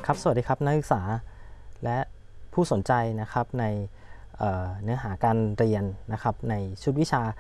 ครับสวัสดีครับนักศึกษาและผู้สนใจนะครับในเนื้อหาการเรียนนะครับในชุดวิชา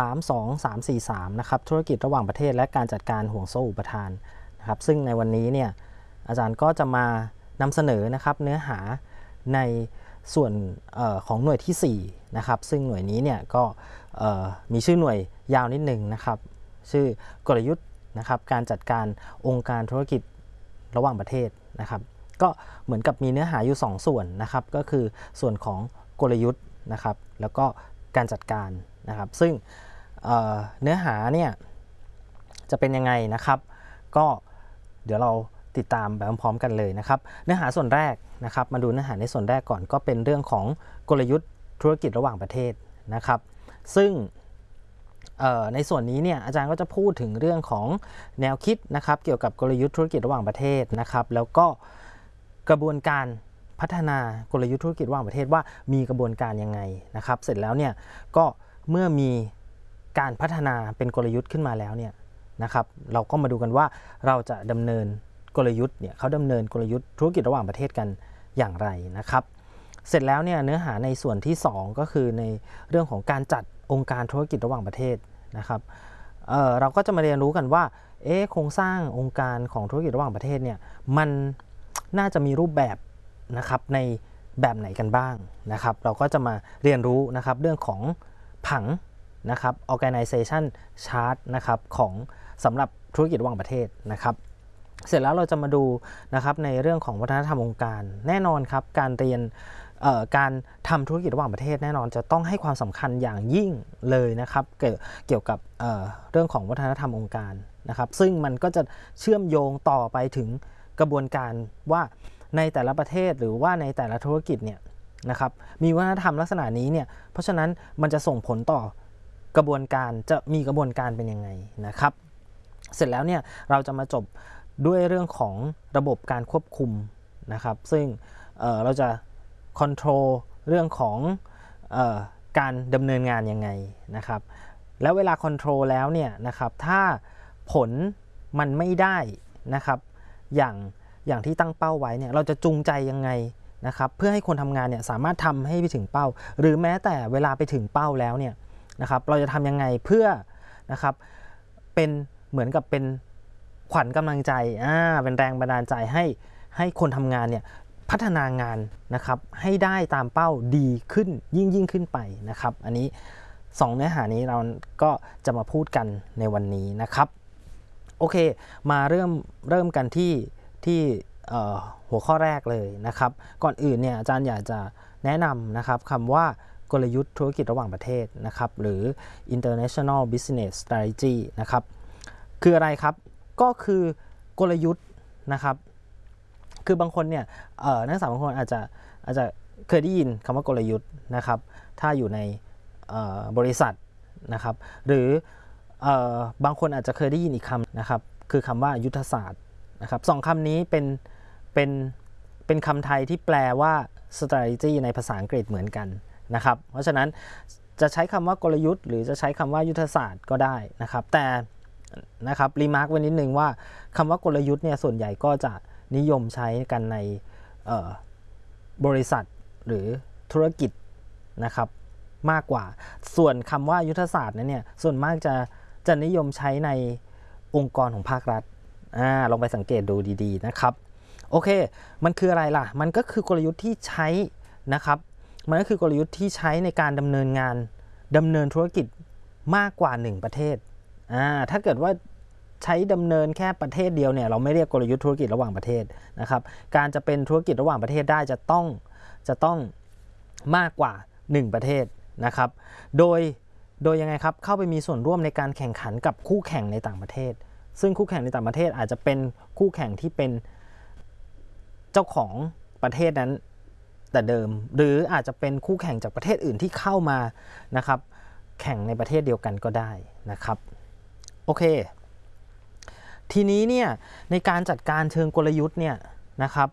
32343 นะครับธุรกิจระหว่างประเทศและการจัดการห่วงโซ่อุปทานนะครับซึ่งในวันนี้เนี่ยอาจารย์ก็จะมานำเสนอนะครับเนื้อหาในส่วนของหน่วยที่4นะครับซึ่งหน่วยนี้เนี่ยก็มีชื่อหน่วยยาวนิดหนึ่งนะครับชื่อกลยุทธ์นะครับการจัดการองค์การธุรกิจระหว่างประเทศนะครับก็เหมือนกับมีเนื้อหาอยู่2ส่วนนะครับก็คือส่วนของกลยุทธ์นะครับแล้วก็การจัดการนะครับซึ่งเนื้อหาเนี่ยจะเป็นยังไงนะครับก็เดี๋ยวเราติดตามไปพร้อมๆกันเลยนะครับเนื้อหาส่วนแรกนะครับมาดูเนื้อหาในส่วนแรกก่อนก็เป็นเรื่องของกลยุทธ์ธุรกิจระหว่างประเทศนะครับซึ่งในส่วนนี้เนี่ยอาจารย์ก็จะพูดถึงเรื่องของแนวคิดนะครับเกี่ยวกับกลยุทธ์ธุรกิจระหว่างประเทศนะครับแล้วก็กระบวนการพัฒนากลยุทธ์ธุรกิจระหว่างประเทศว่ามีกระบวนการยังไงนะครับเสร็จแล้วเนี่ยก็เมื่อมีการพัฒนาเป็นกลยุทธ์ขึ้นมาแล้วเนี่ยนะครับเราก็มาดูกันว่าเราจะดำเนินกลยุทธ์เนี่ยเขาดำเนินกลยุทธ์ธุรกิจระหว่างประเทศกันอย่างไรนะครับเสร็จแล้วเนี่ยเนื้อหาในส่วนที่2ก็คือในเรื่องของการจัดองค์การธุรกิจระหว่างประเทศนะครับเราก็จะมาเรียนรู้กันว่าโครงสร้างองค์การของธุรกิจระหว่างประเทศเนี่ยมันน่าจะมีรูปแบบนะครับในแบบไหนกันบ้างนะครับเราก็จะมาเรียนรู้นะครับเรื่องของผังนะครับ organization chart นะครับของสำหรับธุรกิจระหว่างประเทศนะครับเสร็จแล้วเราจะมาดูนะครับในเรื่องของวัฒนธรรมองค์การแน่นอนครับการเรียนการทำธุรกิจระหว่างประเทศแน่นอนจะต้องให้ความสำคัญอย่างยิ่งเลยนะครับเกี่ยวกับเรื่องของวัฒนธรรมองค์การนะครับซึ่งมันก็จะเชื่อมโยงต่อไปถึงกระบวนการว่าในแต่ละประเทศหรือว่าในแต่ละธุรกิจเนี่ยนะครับมีวัฒนธรรมลักษณะนี้เนี่ยเพราะฉะนั้นมันจะส่งผลต่อกระบวนการจะมีกระบวนการเป็นยังไงนะครับเสร็จแล้วเนี่ยเราจะมาจบด้วยเรื่องของระบบการควบคุมนะครับซึ่งเราจะคอนโทรลเรื่องของการดำเนินงานยังไงนะครับแล้วเวลาคอนโทรลแล้วเนี่ยนะครับถ้าผลมันไม่ได้นะครับอย่างที่ตั้งเป้าไว้เนี่ยเราจะจูงใจยังไงนะครับเพื่อให้คนทำงานเนี่ยสามารถทำให้ไปถึงเป้าหรือแม้แต่เวลาไปถึงเป้าแล้วเนี่ยนะครับเราจะทำยังไงเพื่อนะครับเป็นเหมือนกับเป็นขวัญกำลังใจเป็นแรงบันดาลใจให้คนทำงานเนี่ยพัฒนางานนะครับให้ได้ตามเป้าดีขึ้นยิ่งขึ้นไปนะครับอันนี้2เนื้อหานี้เราก็จะมาพูดกันในวันนี้นะครับโอเคมาเริ่มกันที่หัวข้อแรกเลยนะครับก่อนอื่นเนี่ยอาจารย์อยากจะแนะนำนะครับคำว่ากลยุทธ์ธุรกิจระหว่างประเทศนะครับหรือ international business strategy นะครับคืออะไรครับก็คือกลยุทธ์นะครับคือบางคนเนี่ยนักศึกษาบางคนอาจจะเคยได้ยินคำว่ากลยุทธ์นะครับถ้าอยู่ในบริษัทนะครับหรือบางคนอาจจะเคยได้ยินอีกคำนะครับคือคำว่ายุทธศาสตร์นะครับสองคำนี้เป็นคำไทยที่แปลว่า strategy ในภาษาอังกฤษเหมือนกันนะครับเพราะฉะนั้นจะใช้คำว่ากลยุทธ์หรือจะใช้คำว่ายุทธศาสตร์ก็ได้นะครับแต่นะครับรีมาร์คไว้นิดนึงว่าคำว่ากลยุทธ์เนี่ยส่วนใหญ่ก็จะนิยมใช้กันในบริษัทหรือธุรกิจนะครับมากกว่าส่วนคำว่ายุทธศาสตร์นั้นเนี่ยส่วนมากจะนิยมใช้ในองค์กรของภาครัฐลองไปสังเกตดูดีๆนะครับโอเคมันคืออะไรล่ะมันก็คือกลยุทธ์ที่ใช้นะครับมันก็คือกลยุทธ์ที่ใช้ในการดำเนินธุรกิจมากกว่า1ประเทศถ้าเกิดว่าใช้ดำเนินแค่ประเทศเดียวเนี่ยเราไม่เรียกกลยุทธ์ธุรกิจระหว่างประเทศนะครับการจะเป็นธุรกิจระหว่างประเทศได้จะต้องมากกว่า1ประเทศนะครับโดยยังไงครับเข้าไปมีส่วนร่วมในการแข่งขันกับคู่แข่งในต่างประเทศซึ่งคู่แข่งในต่างประเทศอาจจะเป็นคู่แข่งที่เป็นเจ้าของประเทศนั้นแต่เดิมหรืออาจจะเป็นคู่แข่งจากประเทศอื่นที่เข้ามานะครับแข่งในประเทศเดียวกันก็ได้นะครับโอเคทีนี้เนี่ยในการจัดการเชิงกลยุทธ์เนี่ยนะครับ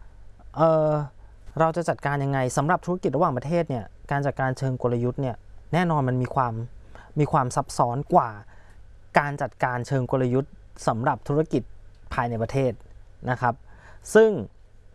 เราจะจัดการยังไงสำหรับธุรกิจระหว่างประเทศเนี่ยการจัดการเชิงกลยุทธ์เนี่ยแน่นอนมันมีความซับซ้อนกว่าการจัดการเชิงกลยุทธ์สำหรับธุรกิจภายในประเทศนะครับซึ่ง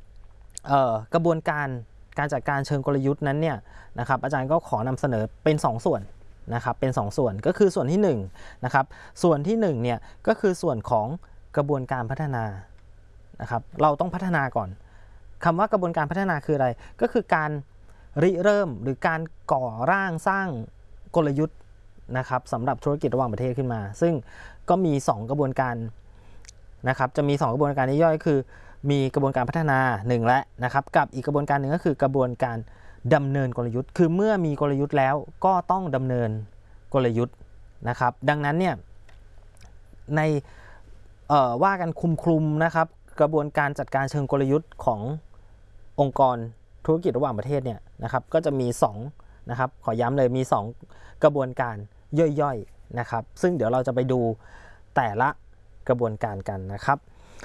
กระบวนการการจัดการเชิงกลยุทธ์นั้นเนี่ยนะครับอาจารย์ก็ขอนำเสนอเป็น2 ส่วนนะครับเป็น2 ส่วนก็คือส่วนที่1นะครับส่วนที่1เนี่ยก็คือส่วนของกระบวนการพัฒนานะครับเราต้องพัฒนาก่อนคำว่ากระบวนการพัฒนาคืออะไรก็คือการริเริ่มหรือการก่อร่างสร้างกลยุทธ์นะครับสำหรับธุรกิจระหว่างประเทศขึ้นมาซึ่งก็มี2 กระบวนการนะครับจะมี2 กระบวนการย่อยๆคือมีกระบวนการพัฒนา1และนะครับกับอีกกระบวนการหนึ่งก็คือกระบวนการดำเนินกลยุทธ์คือเมื่อมีกลยุทธ์แล้วก็ต้องดำเนินกลยุทธ์นะครับดังนั้นเนี่ยในว่ากันคลุมนะครับกระบวนการจัดการเชิงกลยุทธ์ขององค์กรธุรกิจระหว่างประเทศเนี่ยนะครับก็จะมี2นะครับขอย้ำเลยมี2 กระบวนการย่อยๆนะครับซึ่งเดี๋ยวเราจะไปดูแต่ละกระบวนการกันนะครับ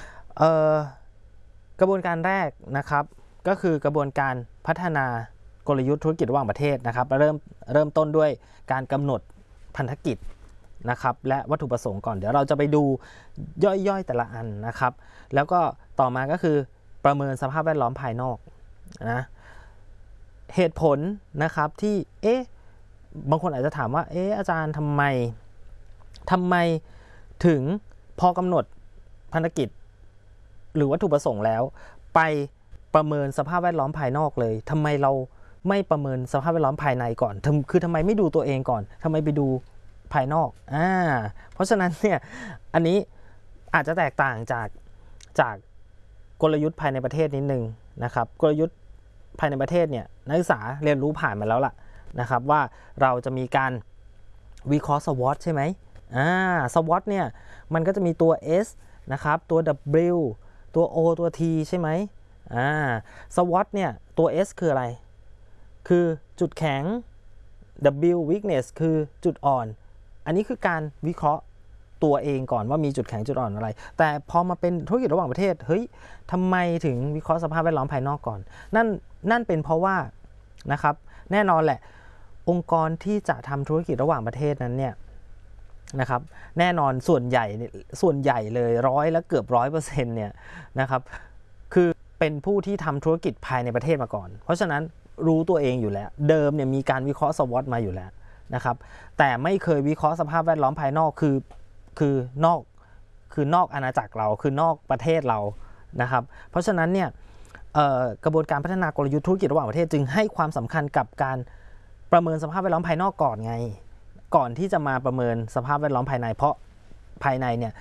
กระบวนการแรกนะครับก็คือกระบวนการพัฒนากลยุทธ์ธุรกิจระหว่างประเทศนะครับเริ่มต้นด้วยการกำหนดพันธกิจนะครับและวัตถุประสงค์ก่อนเดี๋ยวเราจะไปดูย่อยๆแต่ละอันนะครับแล้วก็ต่อมาก็คือประเมินสภาพแวดล้อมภายนอกนะเหตุผลนะครับที่บางคนอาจจะถามว่าอาจารย์ทำไมถึงพอกำหนดพันธกิจหรือวัตถุประสงค์แล้วไปประเมินสภาพแวดล้อมภายนอกเลยทำไมเราไม่ประเมินสภาพแวดล้อมภายในก่อนคือทำไมไม่ดูตัวเองก่อนทำไมไปดูภายนอกเพราะฉะนั้นเนี่ยอันนี้อาจจะแตกต่างจากกลยุทธ์ภายในประเทศนิดนึงนะครับกลยุทธ์ภายในประเทศเนี่ยนักศึกษาเรียนรู้ผ่านมาแล้วล่ะนะครับว่าเราจะมีการวิเคราะห์ SWOT ใช่ไหมSWOT เนี่ยมันก็จะมีตัว S นะครับตัว W ตัว O ตัว T ใช่ไหมSWOT เนี่ยตัว S คืออะไรคือจุดแข็ง W weakness คือจุดอ่อนอันนี้คือการวิเคราะห์ตัวเองก่อนว่ามีจุดแข็งจุดอ่อนอะไรแต่พอมาเป็นธุรกิจระหว่างประเทศเฮ้ยทำไมถึงวิเคราะห์สภาพแวดล้อมภายนอกก่อนนั่นเป็นเพราะว่านะครับแน่นอนแหละองค์กรที่จะทำธุรกิจระหว่างประเทศนั้นเนี่ยนะครับแน่นอนส่วนใหญ่เลยและเกือบ100%เนี่ยนะครับคือเป็นผู้ที่ทำธุรกิจภายในประเทศมาก่อนเพราะฉะนั้นรู้ตัวเองอยู่แล้วเดิมเนี่ยมีการวิเคราะห์ SWOT มาอยู่แล้วนะครับแต่ไม่เคยวิเคราะห์สภาพแวดล้อมภายนอกคือนอกอาณาจักรเราคือนอกประเทศเรานะครับเพราะฉะนั้นเนี่ยกระบวนการพัฒนากลยุทธ์ธุรกิจระหว่างประเทศจึงให้ความสำคัญกับการประเมินสภาพแวดล้อมภายนอกก่อนไงก่อนที่จะมาประเมินสภาพแวดล้อมภายในเพราะภายในเนี่ย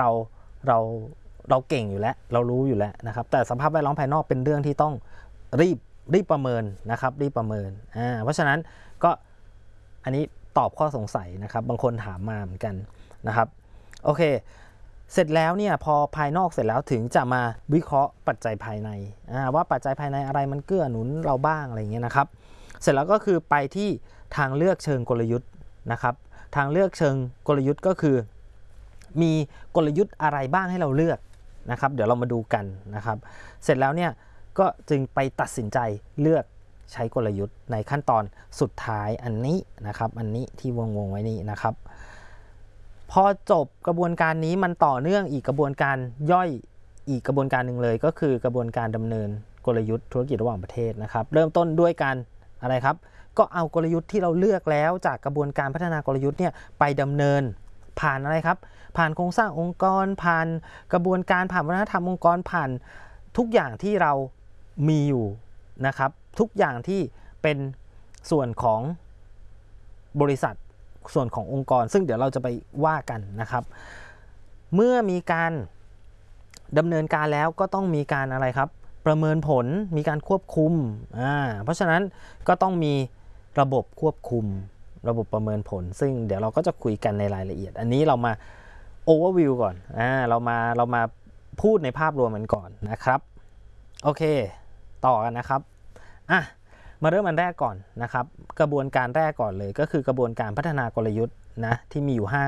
เราเก่งอยู่แล้วเรารู้อยู่แล้วนะครับแต่สภาพแวดล้อมภายนอกเป็นเรื่องที่ต้องรีบประเมินนะครับรีบประเมินเพราะฉะนั้นก็อันนี้ตอบข้อสงสัยนะครับบางคนถามมาเหมือนกันนะครับโอเคเสร็จแล้วเนี่ยพอภายนอกเสร็จแล้วถึงจะมาวิเคราะห์ปัจจัยภายในว่าปัจจัยภายในอะไรมันเกื้อหนุนเราบ้างอะไรเงี้ยนะครับเสร็จแล้วก็คือไปที่ทางเลือกเชิงกลยุทธ์นะครับทางเลือกเชิงกลยุทธ์ก็คือมีกลยุทธ์อะไรบ้างให้เราเลือกนะครับเดี๋ยวเรามาดูกันนะครับเสร็จแล้วเนี่ยก็จึงไปตัดสินใจเลือกใช้กลยุทธ์ในขั้นตอนสุดท้ายอันนี้นะครับอันนี้ที่วงไว้นี่นะครับพอจบกระบวนการนี้มันต่อเนื่องอีกกระบวนการย่อยอีกกระบวนการหนึ่งเลยก็คือกระบวนการดำเนินกลยุทธ์ธุรกิจระหว่างประเทศนะครับเริ่มต้นด้วยการอะไรครับก็เอากลยุทธ์ที่เราเลือกแล้วจากกระบวนการพัฒนากลยุทธ์เนี่ยไปดำเนินผ่านอะไรครับผ่านโครงสร้างองค์กรผ่านกระบวนการผ่านวัฒนธรรมองค์กรผ่านทุกอย่างที่เรามีอยู่นะครับทุกอย่างที่เป็นส่วนของบริษัทส่วนขององค์กรซึ่งเดี๋ยวเราจะไปว่ากันนะครับเมื่อมีการดำเนินการแล้วก็ต้องมีการอะไรครับประเมินผลมีการควบคุมเพราะฉะนั้นก็ต้องมีระบบควบคุมระบบประเมินผลซึ่งเดี๋ยวเราก็จะคุยกันในรายละเอียดอันนี้เรามา overview ก่อนเรามาพูดในภาพรวมกันก่อนนะครับโอเคต่อกันนะครับมาเริ่มอันแรกก่อนนะครับกระบวนการแรกก่อนเลยก็คือกระบวนการพัฒนากลยุทธ์นะที่มีอยู่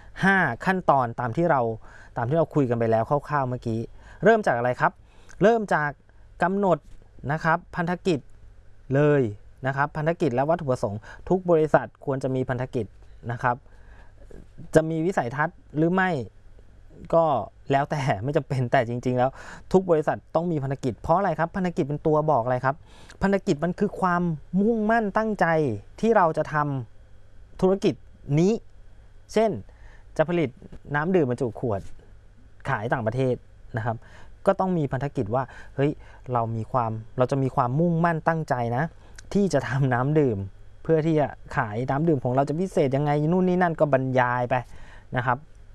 5ขั้นตอนตามที่เราคุยกันไปแล้วคร่าวๆเมื่อกี้เริ่มจากอะไรครับเริ่มจากกำหนดนะครับพันธกิจเลยนะครับพันธกิจและวัตถุประสงค์ทุกบริษัทควรจะมีพันธกิจนะครับจะมีวิสัยทัศน์หรือไม่ก็แล้วแต่ไม่จำเป็นแต่จริงๆแล้วทุกบริษัทต้องมีพันธกิจเพราะอะไรครับพันธกิจเป็นตัวบอกอะไรครับพันธกิจมันคือความมุ่งมั่นตั้งใจที่เราจะทำธุรกิจนี้เช่นจะผลิตน้ำดื่มบรรจุขวดขายต่างประเทศนะครับก็ต้องมีพันธกิจว่าเฮ้ยเราจะมีความมุ่งมั่นตั้งใจนะที่จะทำน้ำดื่มเพื่อที่จะขายน้ำดื่มของเราจะพิเศษยังไงนู่นนี่นั่นก็บรรยายไปนะครับ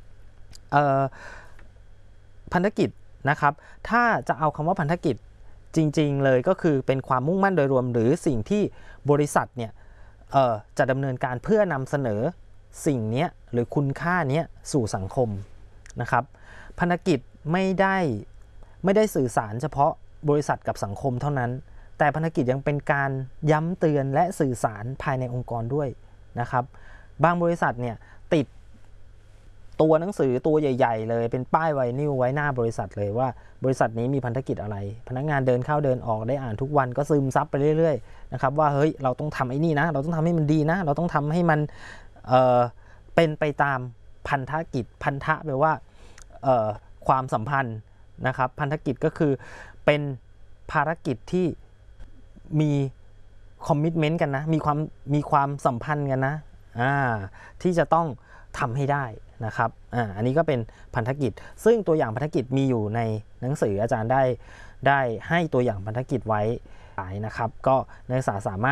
พันธกิจนะครับถ้าจะเอาคำว่าพันธกิจจริงๆเลยก็คือเป็นความมุ่งมั่นโดยรวมหรือสิ่งที่บริษัทเนี่ยจะดำเนินการเพื่อนำเสนอสิ่งนี้หรือคุณค่านี้สู่สังคมนะครับพันธกิจไม่ได้สื่อสารเฉพาะบริษัทกับสังคมเท่านั้นแต่พันธกิจยังเป็นการย้ำเตือนและสื่อสารภายในองค์กรด้วยนะครับบางบริษัทเนี่ยติดตัวหนังสือตัวใหญ่ๆเลยเป็นป้ายไวนิลไว้หน้าบริษัทเลยว่าบริษัทนี้มีพันธกิจอะไรพนักงานเดินเข้าเดินออกได้อ่านทุกวันก็ซึมซับไปเรื่อยๆนะครับว่าเฮ้ยเราต้องทำไอ้นี่นะเราต้องทำให้มันดีนะเราต้องทำให้มันเป็นไปตามพันธกิจพันธะแปลว่าความสัมพันธ์นะครับพันธกิจก็คือเป็นภารกิจที่มีคอมมิตเมนต์กันนะมีความสัมพันธ์กันนะที่จะต้องทำให้ได้นะครับอันนี้ก็เป็นพันธกิจซึ่งตัวอย่างพันธกิจมีอยู่ในหนังสืออาจารย์ได้ให้ตัวอย่างพันธกิจไว้นะครับก็นักศึกษาสามารถ